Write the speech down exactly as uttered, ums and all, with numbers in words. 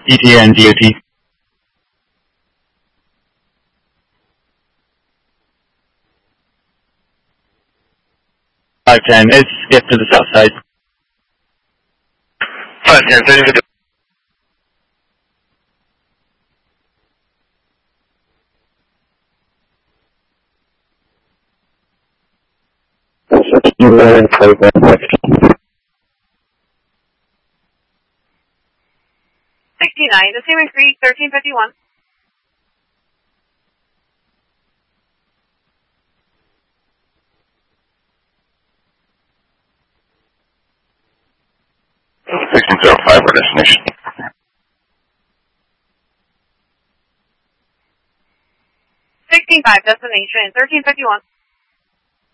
E T A and D O T. five ten, it's skip to the south side. five ten, thirty to sixty-nine, the Seaman Creek, thirteen fifty-one. sixteen zero five, our destination. sixteen five, destination, thirteen fifty-one.